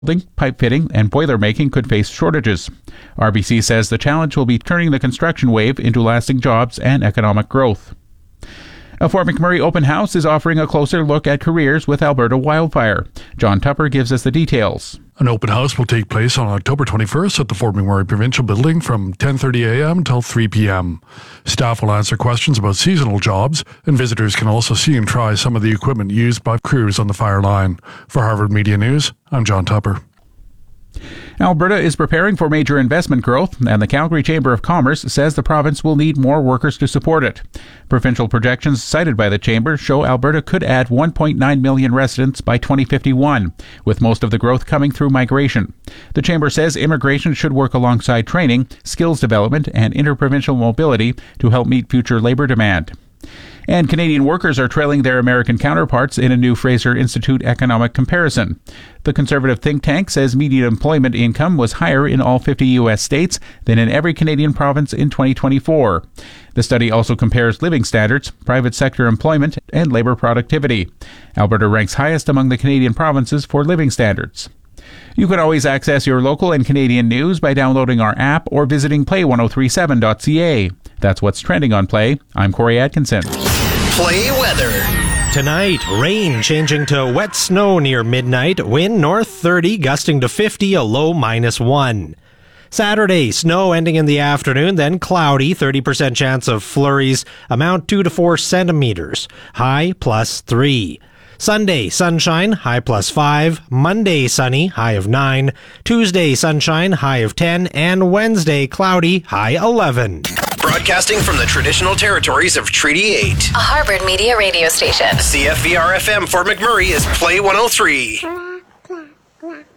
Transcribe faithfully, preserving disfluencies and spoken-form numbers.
pipe fitting, and boiler making could face shortages. R B C says the challenge will be turning the construction wave into lasting jobs and economic growth. A Fort McMurray open house is offering a closer look at careers with Alberta wildfire. John Tupper gives us the details. An open house will take place on October twenty-first at the Fort McMurray Provincial Building from ten thirty a.m. until three p.m. Staff will answer questions about seasonal jobs, and visitors can also see and try some of the equipment used by crews on the fire line. For Harvard Media News, I'm John Tupper. Alberta is preparing for major investment growth, and the Calgary Chamber of Commerce says the province will need more workers to support it. Provincial projections cited by the Chamber show Alberta could add one point nine million residents by twenty fifty-one, with most of the growth coming through migration. The Chamber says immigration should work alongside training, skills development, and interprovincial mobility to help meet future labour demand. And Canadian workers are trailing their American counterparts in a new Fraser Institute economic comparison. The conservative think tank says median employment income was higher in all fifty U S states than in every Canadian province in twenty twenty-four. The study also compares living standards, private sector employment, and labour productivity. Alberta ranks highest among the Canadian provinces for living standards. You can always access your local and Canadian news by downloading our app or visiting play ten thirty-seven dot c a. That's what's trending on Play. I'm Corey Atkinson. Play weather. Tonight, rain changing to wet snow near midnight. Wind north thirty, gusting to fifty, a low minus one. Saturday, snow ending in the afternoon, then cloudy, thirty percent chance of flurries, amount two to four centimeters, high plus three. Sunday, sunshine, high plus five. Monday, sunny, high of nine. Tuesday, sunshine, high of ten. And Wednesday, cloudy, high eleven. Broadcasting from the traditional territories of Treaty eight. A Harvard Media radio station. C F V R F M Fort McMurray is Play one oh three.